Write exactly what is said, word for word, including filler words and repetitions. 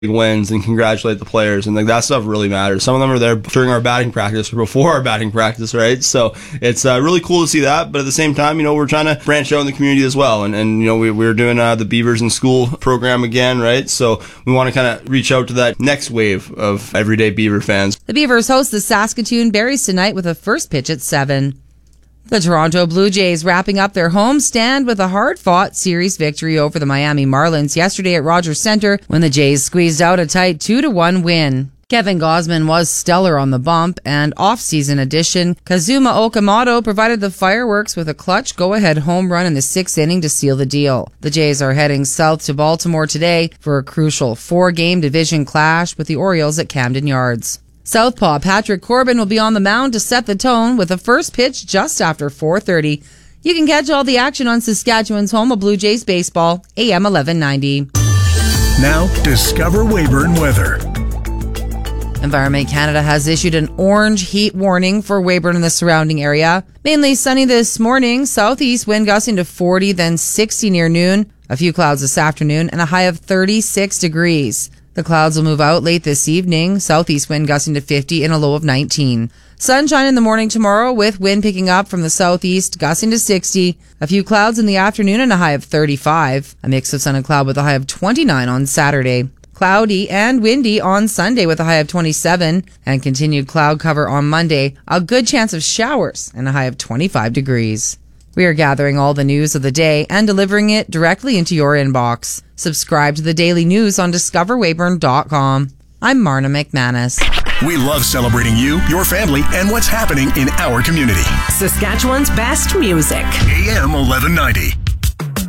wins and congratulate the players, and like that stuff really matters. Some of them are there during our batting practice or before our batting practice, right? So it's uh, really cool to see that, but at the same time, you know, we're trying to branch out in the community as well, and, and you know, we, we're doing uh, the Beavers in School program again, right? So we want to kind of reach out to that next wave of everyday Beaver fans. The Beavers host the Saskatoon Berries tonight with a first pitch at seven. The Toronto Blue Jays wrapping up their homestand with a hard-fought series victory over the Miami Marlins yesterday at Rogers Centre when the Jays squeezed out a tight two to one win. Kevin Gausman was stellar on the bump, and off-season addition Kazuma Okamoto provided the fireworks with a clutch go-ahead home run in the sixth inning to seal the deal. The Jays are heading south to Baltimore today for a crucial four-game division clash with the Orioles at Camden Yards. Southpaw Patrick Corbin will be on the mound to set the tone with a first pitch just after four thirty. You can catch all the action on Saskatchewan's home of Blue Jays baseball, A M eleven ninety. Now, Discover Weyburn weather. Environment Canada has issued an orange heat warning for Weyburn and the surrounding area. Mainly sunny this morning, southeast wind gusting to forty, then sixty near noon. A few clouds this afternoon and a high of thirty-six degrees. The clouds will move out late this evening, southeast wind gusting to fifty and a low of nineteen. Sunshine in the morning tomorrow with wind picking up from the southeast, gusting to sixty. A few clouds in the afternoon and a high of thirty-five. A mix of sun and cloud with a high of twenty-nine on Saturday. Cloudy and windy on Sunday with a high of twenty-seven. And continued cloud cover on Monday. A good chance of showers and a high of twenty-five degrees. We are gathering all the news of the day and delivering it directly into your inbox. Subscribe to the daily news on discover weyburn dot com. I'm Marna McManus. We love celebrating you, your family, and what's happening in our community. Saskatchewan's best music. A M eleven ninety.